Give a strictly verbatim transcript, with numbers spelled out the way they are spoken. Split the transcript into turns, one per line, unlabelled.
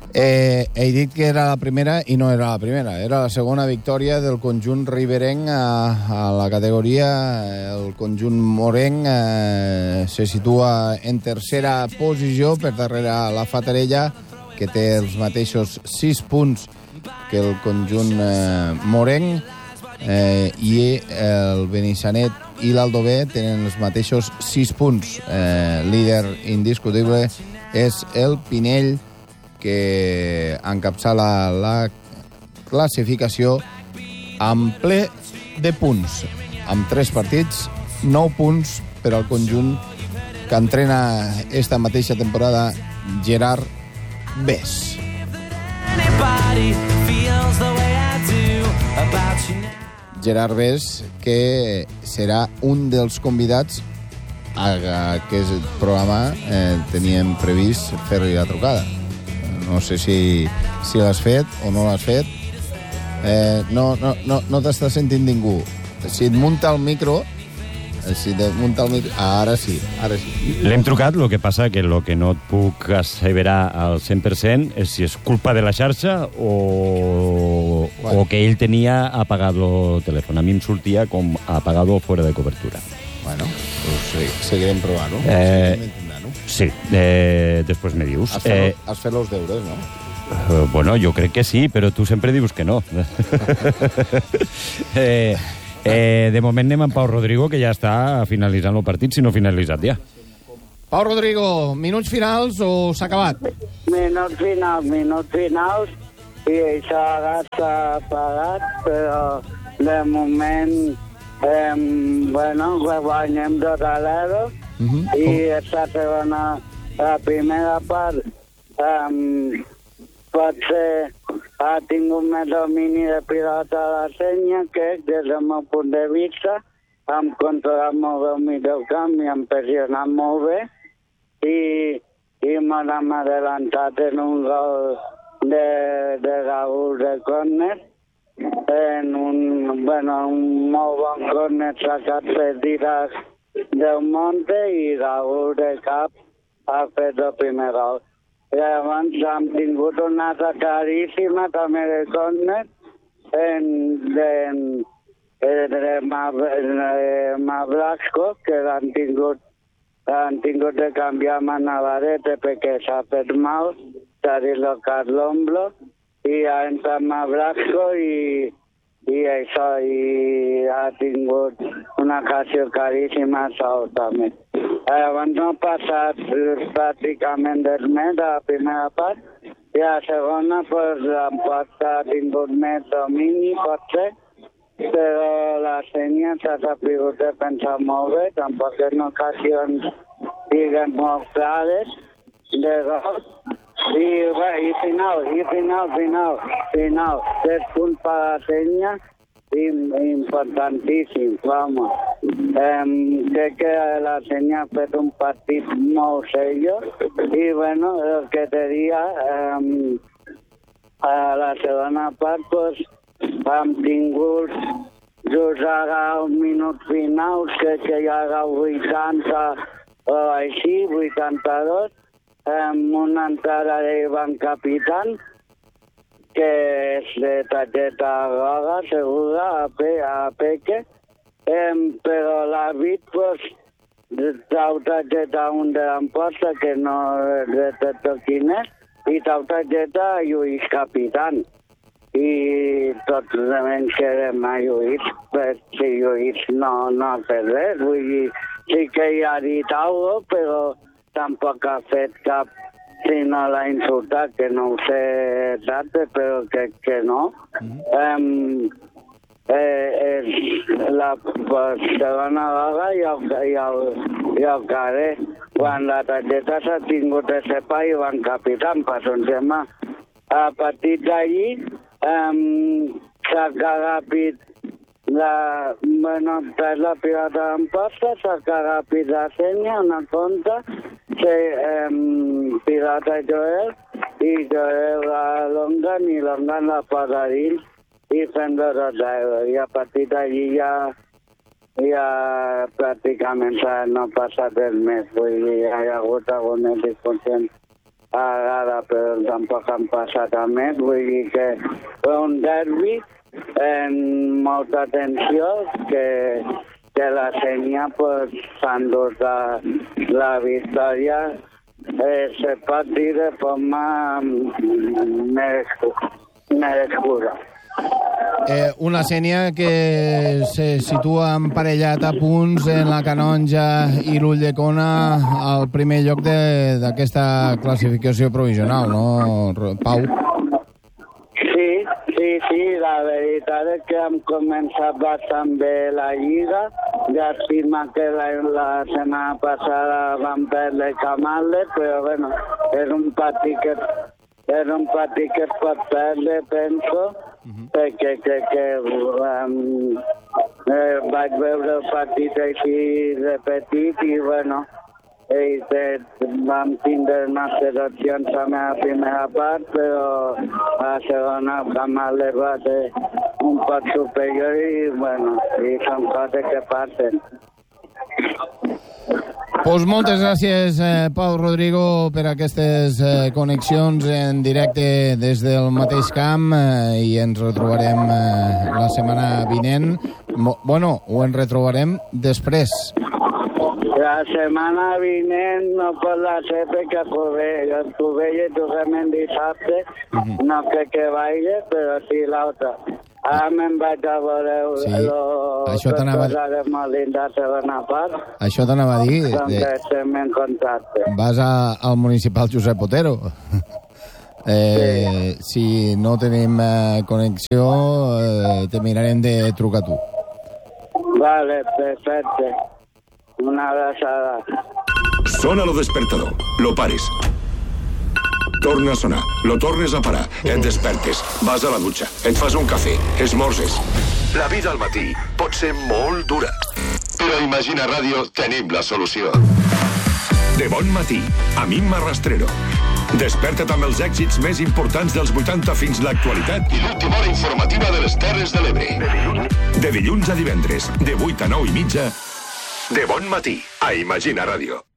Eh, he dit que era la primera i no era la primera. Era la segona victòria del conjunt riberenc a, a la categoria. El conjunt morenc eh, se situa en tercera posició per darrere la Fatarella, que té els mateixos sis punts que el conjunt eh, morenc, eh, i el Benissanet i l'Aldover tenen els mateixos sis punts. Eh, líder indiscutible és el Pinell, que encapçala la classificació amb ple de punts. Amb tres partits, nou punts per al conjunt que entrena esta mateixa temporada Gerard Bés. Gerard Bés, que serà un dels convidats a aquest programa. Eh, teníem previst fer-li la trucada. No sé si, si l'has fet o no l'has fet. Eh, no no, no, no t'està sentint ningú. Si et munta el micro... Si et munta el micro... Ah, ara sí, ara sí.
L'hem trucat, el que passa que el que no et puc asseverar al cent per cent és si és culpa de la xarxa o, bueno. o que ell tenia apagat el telèfon. A mi em sortia com apagat o fora de cobertura.
Bueno, pues seguirem provant-ho.
Eh...
Seguirem intentant-ho.
Sí, eh, després me dius.
Has fet,
eh,
has fet els deures, no?
Uh, bueno, jo crec que sí, però tu sempre dius que no. eh, eh, de moment anem amb Pau Rodrigo, que ja està finalitzant el partit, si no finalitzat ja.
Pau Rodrigo, minuts finals o s'ha acabat?
Minuts finals, minuts finals, i això ara s'ha apagat, però de moment, eh, bueno, guanyem dos a zero. Uh-huh. I esta segona, la primera part, um, potser ha tingut més domini de pilota a la senya, que des del meu punt de vista hem controlat molt bé el millor camp i hem pressionat molt bé, i, i m'hem adelantat en un gol de, de Raúl de córner, en un, bueno, un molt bon córner sacat per Didac del Monte, i Raúl de cap ha fet el primer gol. Llavors hem tingut una altra claríssima també de córner en, en, en, en Mablasco, que l'han tingut, han tingut de canviar amb Navarrete perquè s'ha fet mal, s'ha dislocat l'ombro, i ha entrat Mablasco i i això, i ha tingut una ocasió caríssima sol també. Llavors no ha passat pràcticament des més a la primera part, i a la segona pues, l'emporta ha tingut més domini, potser, però la senya s'ha sabut de pensar molt bé, tampoc en ocasions diguem molt clares de gol. I, bé, i final, i final, final, final. Tres punts per la senya, importantíssim, vamos. Um, crec que la senya ha fet un partit molt seriós, i, bueno, el que te diria, um, a la segona part, pues, hem tingut just ara un minut final, crec que hi ha vuitanta o així, vuitanta-dos, amb una entrada de Ivan Capitán, que és de targeta groga, segura, a, Pe a Peque, eh, però l'àrbit, pues, trau targeta un de l'emposta, que no detecto quin és, i trau targeta a Lluís Capitán. I tots els que quedem a Lluís, pues, si Lluís no, no ha fet res, vull dir, sí que hi ha dit alguna cosa, però tampoc ha fet cap, si no l'ha insultat, que no ho sé exacte, però crec que no. Mm-hmm. um, eh, eh, la segona vaga i el, i el, i el carrer. Quan la targeta s'ha tingut de sepa i van capitant, per un tema. A partir d'allí um, s'ha ràpid la, bueno, tras la pilota d'emposta, s'ha ràpid la senya, una conta, se, um, pilota Joel, i Joel la longan, i longan la posa dins, i fem dos a zero. I a partir d'allí ja, ja pràcticament no ha passat res més. Vull dir, hi ha hagut algunes disfuncions ara, però tampoc han passat a més, vull dir que un derbi amb molta tensió, que, que la Senya pues, s'ha endut la, la victòria, eh, se pot dir de forma merescuda.
Eh, una Sènia que se situa emparellat a punts en la Canonja i l'Ulldecona al primer lloc d'aquesta classificació provisional, no, Pau?
Sí, sí, sí, la veritat és que hem començat bastant bé la Lliga. Llàstima que la, la setmana passada vam perdre Camalde, però bueno, és un partit que, és un partit que es pot perdre, penso, uh-huh. perquè que, que, um, eh, vaig veure el partit així repetit i bueno, i te, vam tindre les nostres opcions a la primera part, però a la segona Camalde va ser un poc superior i bueno, i són coses que passen.
Pues moltes gràcies, eh, Pau Rodrigo, per aquestes eh, connexions en directe des del mateix camp eh, i ens retrobarem eh, la setmana vinent. Mo bueno, ho ens retrobarem després.
La setmana vinent no pot ser perquè el Covella i tornem en dissabte, uh -huh. no crec que vagi, però sí l'altra. Ara me'n vaig a veure sí.
Això t'anava Això t'anava a dir.
Doncs de... estem en contacte.
Vas a, al municipal Josep Otero. eh, sí. Si no tenim eh, connexió, eh, te mirarem de trucar tu.
Vale, perfecte. Una abraçada.
Sona lo despertador. Lo pares. Torna a sonar, lo tornes a parar, et despertes, vas a la dutxa, et fas un cafè, esmorzes. La vida al matí pot ser molt dura, però a Imagina Ràdio tenim la solució. De bon matí, amb Imma Rastrero. Desperta't amb els èxits més importants dels vuitanta fins l'actualitat i l'última hora informativa de les Terres de l'Ebre. De dilluns a divendres, de vuit a nou i mitja, de bon matí, a Imagina Ràdio.